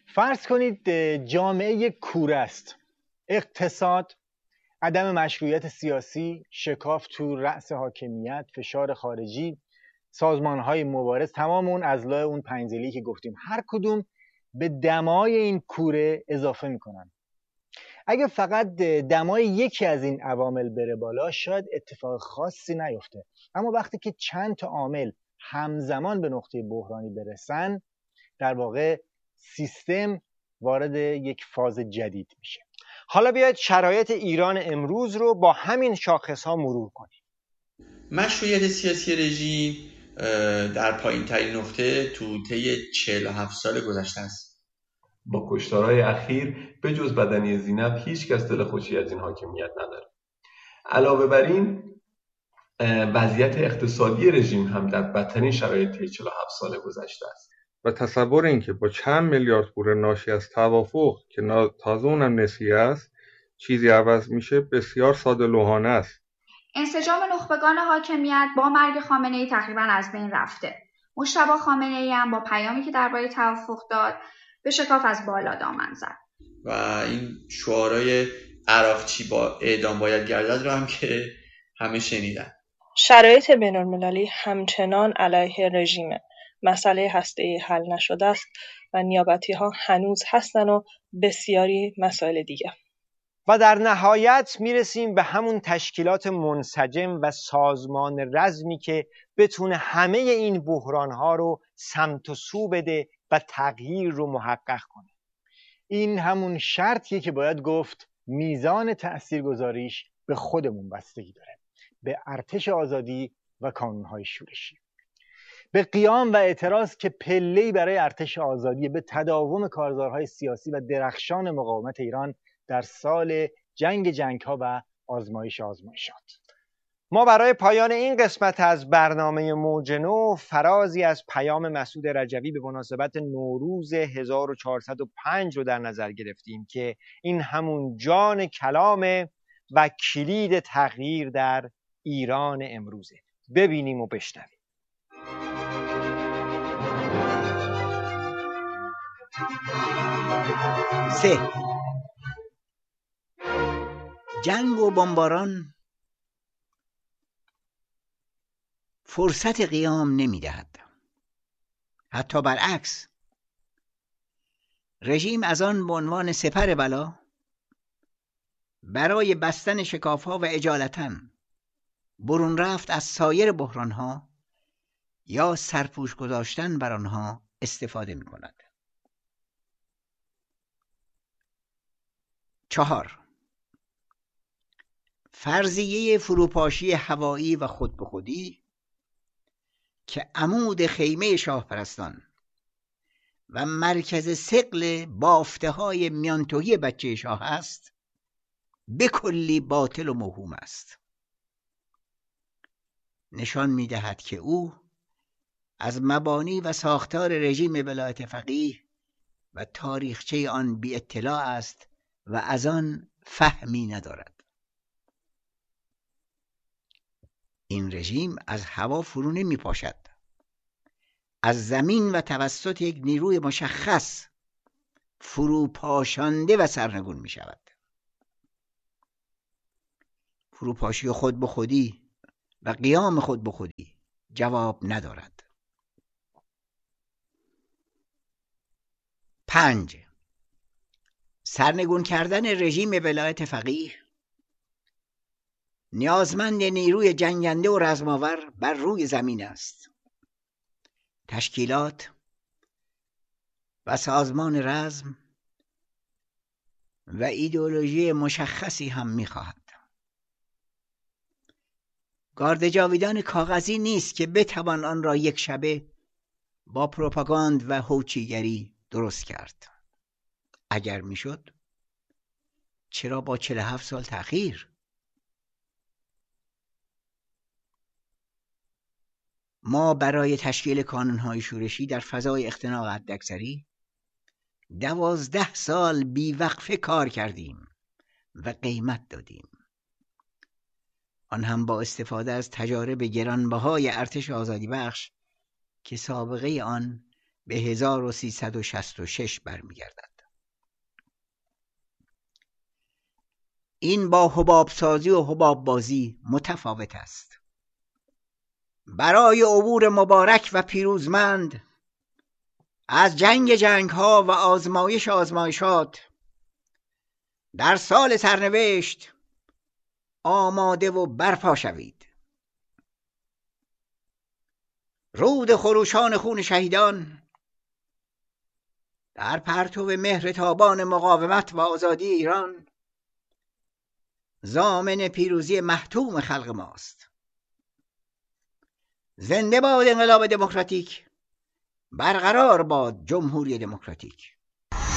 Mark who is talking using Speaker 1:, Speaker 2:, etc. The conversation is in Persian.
Speaker 1: فرض کنید جامعه کوره است. اقتصاد، عدم مشروعیت سیاسی، شکاف تو رأس حاکمیت، فشار خارجی، سازمان‌های مبارز، تمام اون اضلاع اون پنج‌ضلعی که گفتیم هر کدوم به دمای این کوره اضافه میکنن. اگه فقط دمای یکی از این عوامل بره بالا شاید اتفاق خاصی نیفته، اما وقتی که چند تا عامل همزمان به نقطه بحرانی برسن در واقع سیستم وارد یک فاز جدید میشه.
Speaker 2: حالا بیاید شرایط ایران امروز رو با همین شاخص‌ها مرور کنیم.
Speaker 3: مشروعیت سیاسی رژیم در پایین ترین نقطه تو طی 47 سال گذشته است.
Speaker 4: با کشتارهای اخیر به جز بدنی زینب هیچ کس دل خوشی از این حاکمیت نداره. علاوه بر این وضعیت اقتصادی رژیم هم در بدترین شرایط طی 47 سال گذشته است.
Speaker 5: و تصور این که با چند میلیارد پول ناشی از توافق که تازه اونم نسیه است چیزی عوض میشه بسیار ساده لوحانه است.
Speaker 6: انسجام نخبگان حاکمیت با مرگ خامنه‌ای تقریبا از بین رفته. مجتبی خامنه‌ای هم با پیامی که درباره توافق داد به شکاف از بالا دامن زد.
Speaker 3: و این شعارهای عراقچی با اعدام باید گردد رو هم که همه شنیدن.
Speaker 7: شرایط بین‌المللی همچنان علیه رژیمه. مسئله هسته‌ای حل نشده است و نیابتی‌ها هنوز هستن و بسیاری مسائل دیگه.
Speaker 2: و در نهایت میرسیم به همون تشکیلات منسجم و سازمان رزمی که بتونه همه این بحران‌ها رو سمت و سو بده و تغییر رو محقق کنه. این همون شرطیه که باید گفت میزان تأثیرگذاریش به خودمون بستگی داره، به ارتش آزادی و کانون‌های شورشی، به قیام و اعتراض که پله‌ای برای ارتش آزادی، به تداوم کارزارهای سیاسی و درخشان مقاومت ایران در سال جنگ‌ها و آزمایشات. ما برای پایان این قسمت از برنامه موج نو فرازی از پیام مسعود رجوی به مناسبت نوروز 1405 رو در نظر گرفتیم که این همون جان کلامه و کلید تغییر در ایران امروزه. ببینیم و بشنویم.
Speaker 8: سه، جنگ و بمباران فرصت قیام نمی‌دهد. حتی برعکس، رژیم از آن به عنوان سپر بلا برای بستن شکاف‌ها و اجالتاً برون رفت از سایر بحران‌ها یا سرپوش گذاشتن بر آنها استفاده می‌کند. 4. فرضیه فروپاشی هوایی و خود به خودی که عمود خیمه شاهپرستان و مرکز ثقل بافته‌های میانتویی بچه شاه است، به کلی باطل و موهوم است. نشان می‌دهد که او از مبانی و ساختار رژیم ولایت فقیه و تاریخچه آن بی اطلاع است و از آن فهمی ندارد. این رژیم از هوا فرو نمی پاشد، از زمین و توسط یک نیروی مشخص فروپاشانده و سرنگون می شود. فروپاشی خود به خودی و قیام خود به خودی جواب ندارد. 5. سرنگون کردن رژیم ولایت فقیه نیازمند نیروی جنگنده و رزماور بر روی زمین است. تشکیلات و سازمان رزم و ایدئولوژی مشخصی هم می‌خواهد. گارد جاویدان کاغذی نیست که بتوان آن را یک شبه با پروپاگاند و هوچیگری درست کرد. اگر میشد چرا با 47 سال تأخیر؟ ما برای تشکیل کانون‌های شورشی در فضای اختناق حداکثری 12 سال بیوقفه کار کردیم و قیمت دادیم. آن هم با استفاده از تجارب گرانبهای ارتش آزادی بخش که سابقه آن به 1366 برمیگردد. این با حباب سازی و حباب بازی متفاوت است. برای عبور مبارک و پیروزمند از جنگ ها و آزمایشات در سال سرنوشت آماده و برپا شوید. رود خروشان خون شهیدان در پرتو مهر تابان مقاومت و آزادی ایران ضامن پیروزی محتوم خلق ماست. زنده باد انقلاب دموکراتیک، برقرار باد جمهوری دموکراتیک.